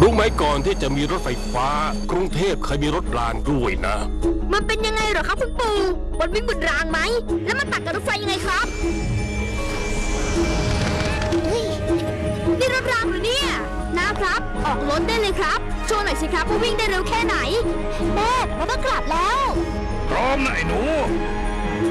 รู้ไหมก่อนที่จะมีรถไฟฟ้ากรุงเทพเคยมีรถรางด้วยนะมันเป็นยังไงเหรอครับคุณปู่มันวิ่งบนรางไหมแล้วมันตัดกับรถไฟยังไงครับนี่รถรางหรือเนี่ยนะครับออกรถได้เลยครับโชว์หน่อยสิครับว่าวิ่งได้เร็วแค่ไหนแม่เราต้องกลับแล้วพร้อมนะไอ้หนู